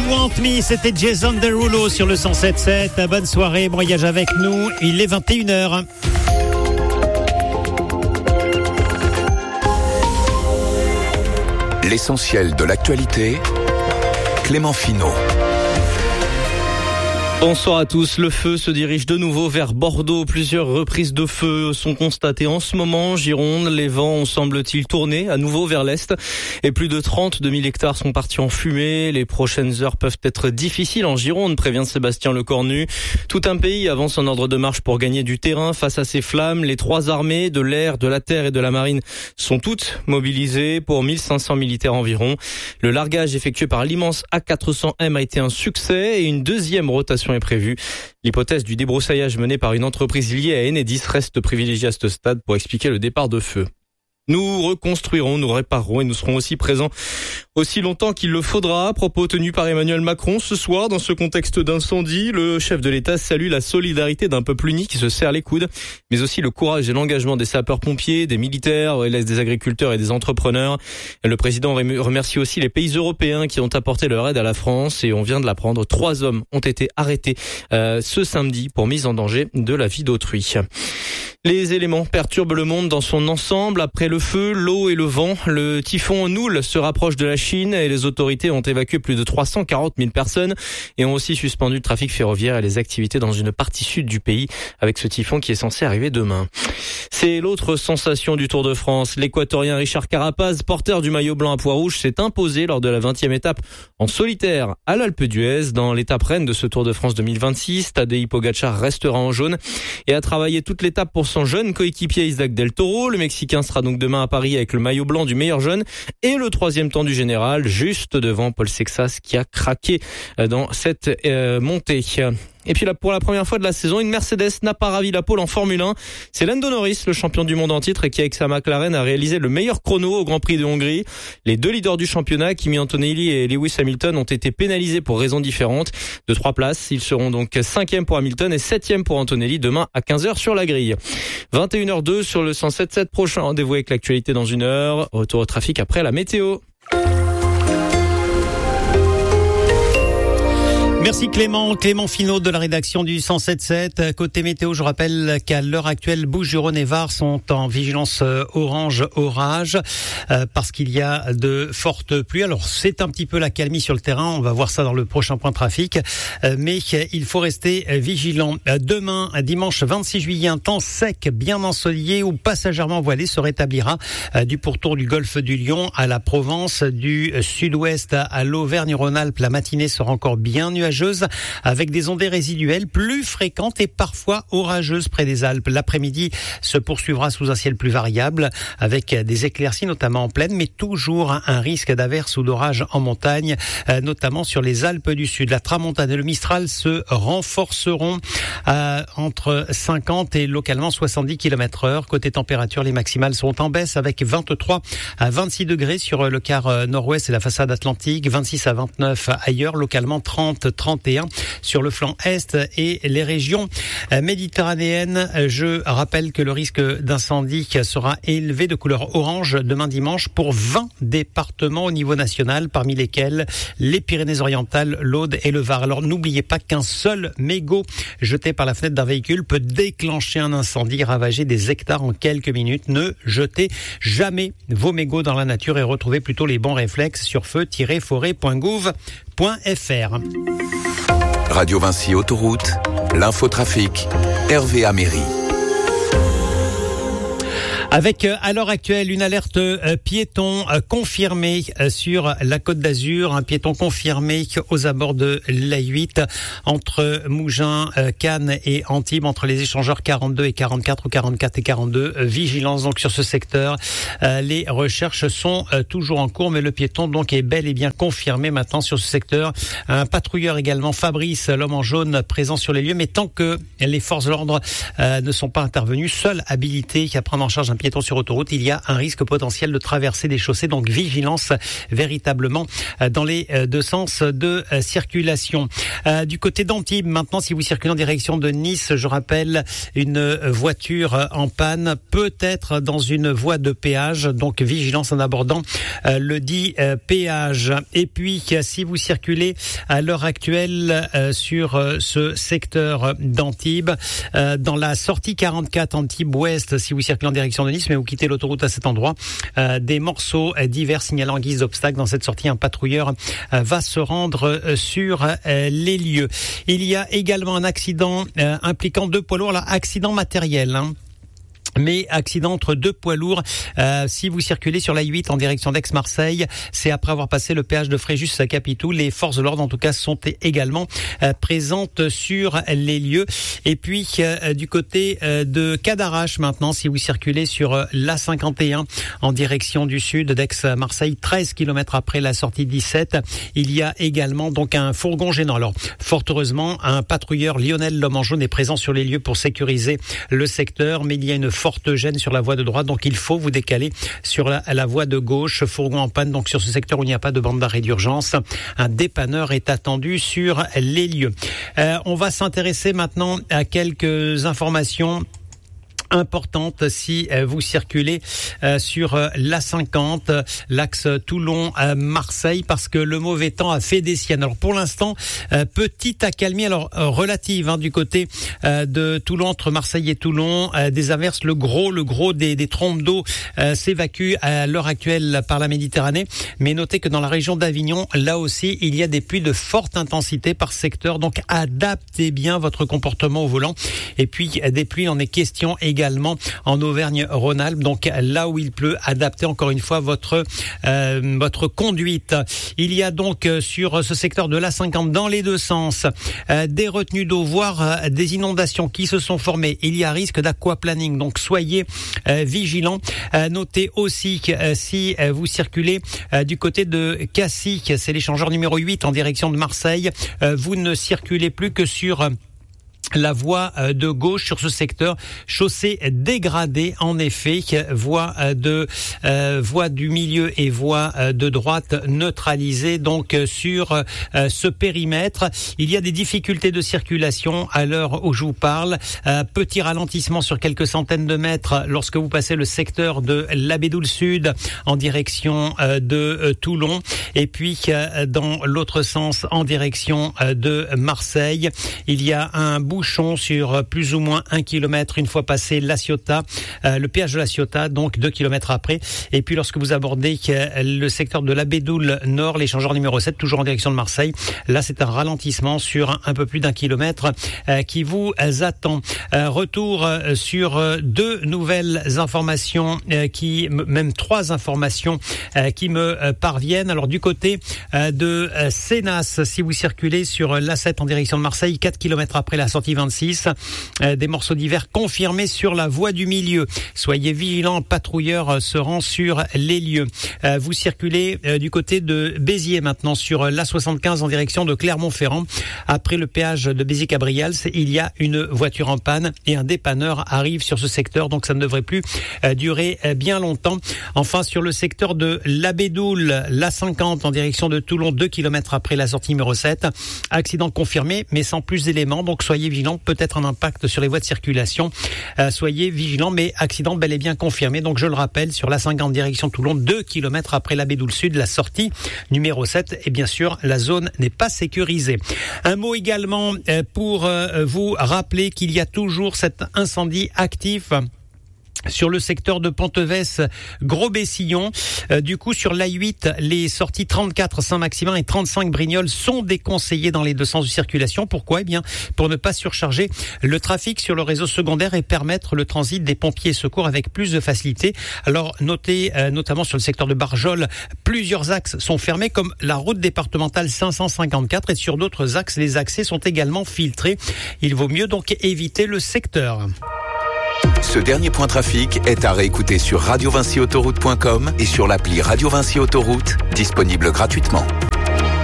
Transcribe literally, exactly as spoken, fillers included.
Want Me, c'était Jason Derulo sur le cent sept sept. Bonne soirée, voyage avec nous. Il est vingt et une heures. L'essentiel de l'actualité, Clément Finot. Bonsoir à tous. Le feu se dirige de nouveau vers Bordeaux. Plusieurs reprises de feu sont constatées en ce moment en Gironde. Les vents ont, semble-t-il, tourné à nouveau vers l'est. Et plus de trente-deux mille hectares sont partis en fumée. Les prochaines heures peuvent être difficiles en Gironde, prévient Sébastien Lecornu. Tout un pays avance en ordre de marche pour gagner du terrain face à ces flammes. Les trois armées, de l'air, de la terre et de la marine, sont toutes mobilisées pour mille cinq cents militaires environ. Le largage effectué par l'immense A quatre cents M a été un succès et une deuxième rotation est prévue. L'hypothèse du débroussaillage mené par une entreprise liée à Enedis reste privilégiée à ce stade pour expliquer le départ de feu. Nous reconstruirons, nous réparerons et nous serons aussi présents aussi longtemps qu'il le faudra. Propos tenus par Emmanuel Macron ce soir dans ce contexte d'incendie. Le chef de l'État salue la solidarité d'un peuple uni qui se serre les coudes, mais aussi le courage et l'engagement des sapeurs-pompiers, des militaires, des agriculteurs et des entrepreneurs. Le président remercie aussi les pays européens qui ont apporté leur aide à la France et on vient de l'apprendre. Trois hommes ont été arrêtés euh, ce samedi pour mise en danger de la vie d'autrui. Les éléments perturbent le monde dans son ensemble. Après le feu, l'eau et le vent, le typhon Noul se rapproche de la Chine et les autorités ont évacué plus de trois cent quarante mille personnes et ont aussi suspendu le trafic ferroviaire et les activités dans une partie sud du pays avec ce typhon qui est censé arriver demain. C'est l'autre sensation du Tour de France. L'Équatorien Richard Carapaz, porteur du maillot blanc à pois rouge, s'est imposé lors de la vingtième étape en solitaire à l'Alpe d'Huez. Dans l'étape reine de ce Tour de France deux mille vingt-six, Tadej Pogačar restera en jaune et a travaillé toute l'étape pour son jeune coéquipier Isaac Del Toro. Le Mexicain sera donc demain à Paris avec le maillot blanc du meilleur jeune et le troisième temps du général, juste devant Paul Sexas qui a craqué dans cette euh, montée. Et puis là, pour la première fois de la saison, une Mercedes n'a pas ravi la pole en Formule un. C'est Lando Norris, le champion du monde en titre, qui avec sa McLaren a réalisé le meilleur chrono au Grand Prix de Hongrie. Les deux leaders du championnat, Kimi Antonelli et Lewis Hamilton, ont été pénalisés pour raisons différentes. De trois places, ils seront donc cinquième pour Hamilton et septième pour Antonelli demain à quinze heures sur la grille. vingt et une heures deux sur le cent sept sept. Prochain rendez-vous avec l'actualité dans une heure. Retour au trafic après la météo. Merci Clément, Clément Finot de la rédaction du cent sept sept. Côté météo, je rappelle qu'à l'heure actuelle, Bouches-du-Rhône et Var sont en vigilance orange orage euh, parce qu'il y a de fortes pluies. Alors c'est un petit peu la calmie sur le terrain, on va voir ça dans le prochain point trafic, euh, mais il faut rester vigilant. Demain, dimanche vingt-six juillet, un temps sec, bien ensoleillé ou passagèrement voilé se rétablira euh, du pourtour du golfe du Lion à la Provence, du sud-ouest à l'Auvergne-Rhône-Alpes. La matinée sera encore bien nuageuse avec des ondées résiduelles plus fréquentes et parfois orageuses près des Alpes. L'après-midi se poursuivra sous un ciel plus variable avec des éclaircies notamment en plaine, mais toujours un risque d'averse ou d'orage en montagne, notamment sur les Alpes du Sud. La tramontane et le Mistral se renforceront à entre cinquante et localement soixante-dix kilomètres heure. Côté température, les maximales sont en baisse avec vingt-trois à vingt-six degrés sur le quart nord-ouest et la façade atlantique, vingt-six à vingt-neuf ailleurs, localement trente, trente et un sur le flanc est et les régions méditerranéennes. Je rappelle que le risque d'incendie sera élevé de couleur orange demain dimanche pour vingt départements au niveau national, parmi lesquels les Pyrénées-Orientales, l'Aude et le Var. Alors n'oubliez pas qu'un seul mégot jeté par la fenêtre d'un véhicule peut déclencher un incendie, ravager des hectares en quelques minutes. Ne jetez jamais vos mégots dans la nature et retrouvez plutôt les bons réflexes sur feu tiret forêt point gouv point f r. Radio Vinci Autoroute, l'infotrafic, Hervé Améry. Avec à l'heure actuelle une alerte piéton confirmée sur la Côte d'Azur, un piéton confirmé aux abords de l'A huit entre Mougins, Cannes et Antibes, entre les échangeurs quarante-deux et quarante-quatre ou quarante-quatre et quarante-deux. Vigilance donc sur ce secteur. Les recherches sont toujours en cours, mais le piéton donc est bel et bien confirmé maintenant sur ce secteur. Un patrouilleur également, Fabrice, l'homme en jaune, présent sur les lieux, mais tant que les forces de l'ordre ne sont pas intervenues, seul habilité à prendre en charge un piéton piétons sur autoroute, il y a un risque potentiel de traversée des chaussées, donc vigilance véritablement dans les deux sens de circulation. Du côté d'Antibes, maintenant, si vous circulez en direction de Nice, je rappelle, une voiture en panne, peut-être dans une voie de péage, donc vigilance en abordant le dit péage. Et puis, si vous circulez à l'heure actuelle sur ce secteur d'Antibes, dans la sortie quarante-quatre Antibes-Ouest, si vous circulez en direction de Nice, mais vous quittez l'autoroute à cet endroit, des morceaux divers signalant en guise d'obstacle. Dans cette sortie, un patrouilleur va se rendre sur les lieux. Il y a également un accident impliquant deux poids lourds, là, accident matériel, hein. Mais accident entre deux poids lourds, euh, si vous circulez sur l'A huit en direction d'Aix-Marseille, c'est après avoir passé le péage de Fréjus à Capitou. Les forces de l'ordre, en tout cas, sont également euh, présentes sur les lieux. Et puis, euh, du côté euh, de Cadarache, maintenant, si vous circulez sur euh, l'A cinquante et un en direction du sud d'Aix-Marseille, treize kilomètres après la sortie dix-sept, il y a également donc un fourgon gênant. Alors, fort heureusement, un patrouilleur, Lionel l'homme en jaune, est présent sur les lieux pour sécuriser le secteur, mais il y a une forte gêne sur la voie de droite, donc il faut vous décaler sur la, la voie de gauche. Fourgon en panne, donc sur ce secteur où il n'y a pas de bande d'arrêt d'urgence. Un dépanneur est attendu sur les lieux. Euh, on va s'intéresser maintenant à quelques informations importante si vous circulez sur l'A cinquante, l'axe Toulon-Marseille, parce que le mauvais temps a fait des siennes. Alors pour l'instant, petite accalmie, alors relative hein, du côté de Toulon, entre Marseille et Toulon, des averses, le gros, le gros des, des trompes d'eau s'évacue à l'heure actuelle par la Méditerranée. Mais notez que dans la région d'Avignon, là aussi, il y a des pluies de forte intensité par secteur, donc adaptez bien votre comportement au volant. Et puis des pluies, en est question également également en Auvergne-Rhône-Alpes, donc là où il pleut, adaptez encore une fois votre euh, votre conduite. Il y a donc euh, sur ce secteur de l'A cinquante dans les deux sens euh, des retenues d'eau, voire euh, des inondations qui se sont formées. Il y a risque d'aquaplaning, donc soyez euh, vigilants. Euh, notez aussi que euh, si euh, vous circulez euh, du côté de Cassis, c'est l'échangeur numéro huit en direction de Marseille, euh, vous ne circulez plus que sur euh, la voie de gauche sur ce secteur, chaussée dégradée en effet, voie de euh, voie du milieu et voie de droite neutralisée donc sur euh, ce périmètre. Il y a des difficultés de circulation à l'heure où je vous parle. Euh, petit ralentissement sur quelques centaines de mètres lorsque vous passez le secteur de l'Abédoul Sud en direction euh, de euh, Toulon, et puis euh, dans l'autre sens en direction euh, de Marseille. Il y a un bout bouchon sur plus ou moins un kilomètre une fois passé La Ciotat, euh, le péage de La Ciotat, donc deux kilomètres après. Et puis lorsque vous abordez euh, le secteur de l'Abédoul Nord, l'échangeur numéro sept, toujours en direction de Marseille, là c'est un ralentissement sur un, un peu plus d'un kilomètre euh, qui vous attend. Euh, retour euh, sur euh, deux nouvelles informations, euh, qui même trois informations euh, qui me euh, parviennent. Alors du côté euh, de euh, Sénas, si vous circulez sur l'A sept en direction de Marseille, quatre kilomètres après la sortie vingt-six, euh, des morceaux divers confirmés sur la voie du milieu. Soyez vigilants, patrouilleurs se rend sur les lieux. Euh, vous circulez euh, du côté de Béziers maintenant sur l'A soixante-quinze en direction de Clermont-Ferrand. Après le péage de Béziers-Cabrials, il y a une voiture en panne et un dépanneur arrive sur ce secteur, donc ça ne devrait plus euh, durer euh, bien longtemps. Enfin, sur le secteur de l'Abédoul, l'A cinquante en direction de Toulon, deux kilomètres après la sortie numéro sept, accident confirmé mais sans plus d'éléments, donc soyez vigilants, peut-être un impact sur les voies de circulation. Euh, soyez vigilants, mais accident bel et bien confirmé. Donc je le rappelle, sur l'A cinquante direction Toulon, deux kilomètres après l'Abédoul Sud, la sortie numéro sept. Et bien sûr, la zone n'est pas sécurisée. Un mot également euh, pour euh, vous rappeler qu'il y a toujours cet incendie actif sur le secteur de Pontevès, Gros-Bessillon. Euh, du coup, sur l'A huit, les sorties trente-quatre Saint-Maximin et trente-cinq Brignoles sont déconseillées dans les deux sens de circulation. Pourquoi ? Eh bien, pour ne pas surcharger le trafic sur le réseau secondaire et permettre le transit des pompiers et secours avec plus de facilité. Alors, notez, euh, notamment sur le secteur de Barjol, plusieurs axes sont fermés, comme la route départementale cinq cent cinquante-quatre, et sur d'autres axes, les accès sont également filtrés. Il vaut mieux donc éviter le secteur. Ce dernier point trafic est à réécouter sur radio vinci autoroute point com et sur l'appli Radio Vinci Autoroute, disponible gratuitement.